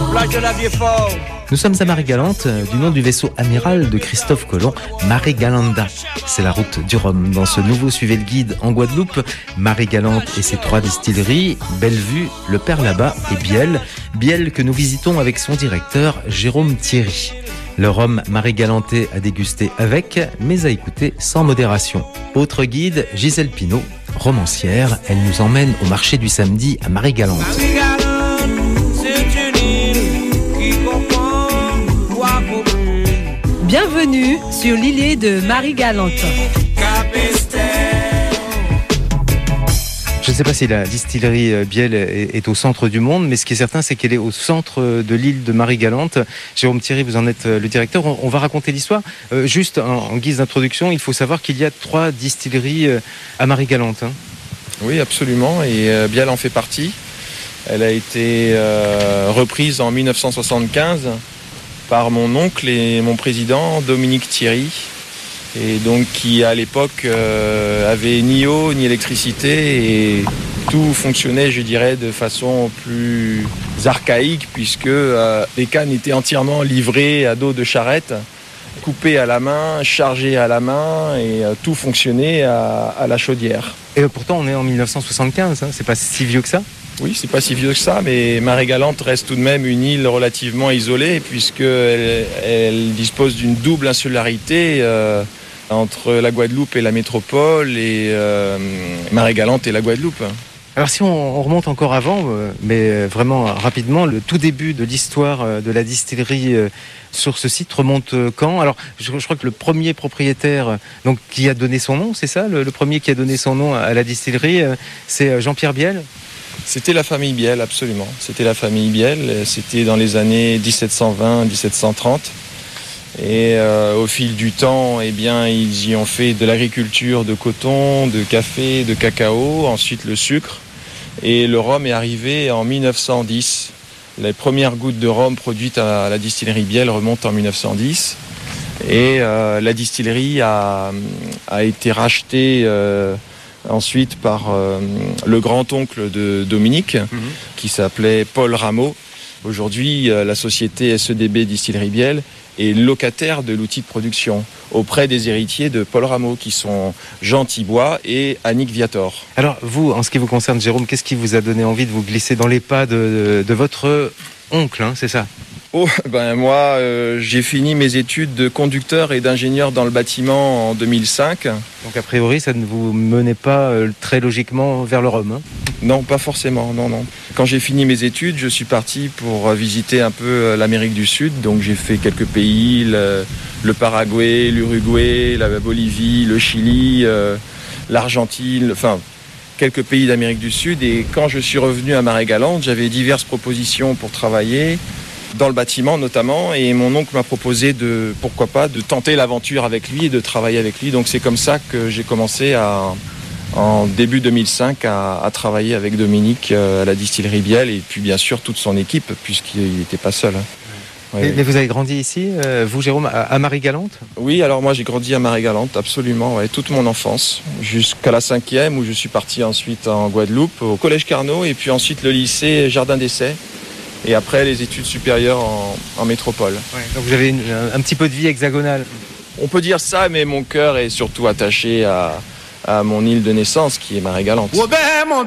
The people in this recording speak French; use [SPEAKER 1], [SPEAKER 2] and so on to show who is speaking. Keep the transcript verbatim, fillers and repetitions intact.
[SPEAKER 1] plage de la Vieux-Fort.
[SPEAKER 2] Nous sommes à Marie-Galante, du nom du vaisseau amiral de Christophe Colomb, Marie-Galanda. C'est la route du Rhum. Dans ce nouveau Suivez le guide en Guadeloupe, Marie-Galante et ses trois distilleries, Bellevue, Le Père-Labat et Biel. Biel que nous visitons avec son directeur, Jérôme Thierry. Le rhum Marie-Galantais à déguster avec, mais à écouter sans modération. Autre guide, Gisèle Pinault, romancière. Elle nous emmène au marché du samedi à Marie-Galante.
[SPEAKER 3] Bienvenue sur l'îlet de Marie-Galante.
[SPEAKER 2] Je ne sais pas si la distillerie Biel est au centre du monde, mais ce qui est certain, c'est qu'elle est au centre de l'île de Marie-Galante. Jérôme Thierry, vous en êtes le directeur. On va raconter l'histoire. Juste en guise d'introduction, il faut savoir qu'il y a trois distilleries à Marie-Galante.
[SPEAKER 4] Oui, absolument. Et Biel en fait partie. Elle a été reprise en dix-neuf cent soixante-quinze par mon oncle et mon président, Dominique Thierry. Et donc qui à l'époque euh, avait ni eau ni électricité et tout fonctionnait, je dirais, de façon plus archaïque puisque euh, les cannes étaient entièrement livrées à dos de charrette, coupées à la main, chargées à la main et euh, tout fonctionnait à, à la chaudière.
[SPEAKER 2] Et pourtant on est en dix-neuf cent soixante-quinze, hein, c'est pas si vieux que ça ?
[SPEAKER 4] Oui, c'est pas si vieux que ça, mais Marie-Galante reste tout de même une île relativement isolée puisqu'elle elle dispose d'une double insularité euh, entre la Guadeloupe et la métropole et euh, Marie-Galante et la Guadeloupe.
[SPEAKER 2] Alors si on, on remonte encore avant, euh, mais vraiment rapidement, le tout début de l'histoire euh, de la distillerie euh, sur ce site remonte euh, quand ? Alors je, je crois que le premier propriétaire euh, donc, qui a donné son nom, c'est ça ? Le, le premier qui a donné son nom à la distillerie, euh, c'est Jean-Pierre Biel ?
[SPEAKER 4] C'était la famille Biel, absolument. C'était la famille Biel, c'était dans les années dix-sept cent vingt dix-sept cent trente. Et euh, au fil du temps, eh bien, ils y ont fait de l'agriculture de coton, de café, de cacao, ensuite le sucre. Et le rhum est arrivé en dix-neuf cent dix. Les premières gouttes de rhum produites à la distillerie Biel remontent en dix-neuf cent dix. Et euh, la distillerie a, a été rachetée euh, ensuite par euh, le grand-oncle de Dominique, mmh. qui s'appelait Paul Rameau. Aujourd'hui, euh, la société S E D B Distillerie Biel est locataire de l'outil de production auprès des héritiers de Paul Rameau, qui sont Jean Thibois et Annick Viator.
[SPEAKER 2] Alors vous, en ce qui vous concerne, Jérôme, qu'est-ce qui vous a donné envie de vous glisser dans les pas de, de votre oncle, hein, c'est ça ?
[SPEAKER 4] Oh, ben moi, euh, j'ai fini mes études de conducteur et d'ingénieur dans le bâtiment en deux mille cinq.
[SPEAKER 2] Donc a priori, ça ne vous menait pas euh, très logiquement vers le rhum, hein ?
[SPEAKER 4] Non, pas forcément, non, non. Quand j'ai fini mes études, je suis parti pour visiter un peu l'Amérique du Sud. Donc j'ai fait quelques pays, le, le Paraguay, l'Uruguay, la Bolivie, le Chili, euh, l'Argentine, enfin quelques pays d'Amérique du Sud. Et quand je suis revenu à Marie-Galante, j'avais diverses propositions pour travailler, dans le bâtiment notamment, et mon oncle m'a proposé de, pourquoi pas, de tenter l'aventure avec lui et de travailler avec lui. Donc c'est comme ça que j'ai commencé à, en début deux mille cinq à, à travailler avec Dominique à la distillerie Biel et puis bien sûr toute son équipe puisqu'il n'était pas seul.
[SPEAKER 2] Ouais, mais, mais vous avez grandi ici, euh, vous Jérôme, à, à Marie-Galante ?
[SPEAKER 4] Oui, alors moi j'ai grandi à Marie-Galante, absolument, ouais, toute mon enfance, jusqu'à la cinquième où je suis parti ensuite en Guadeloupe, au collège Carnot et puis ensuite le lycée Jardin d'Essai. Et après les études supérieures en, en métropole.
[SPEAKER 2] Ouais, donc vous avez une, un, un petit peu de vie hexagonale.
[SPEAKER 4] On peut dire ça, mais mon cœur est surtout attaché à, à mon île de naissance qui est Marie-Galante.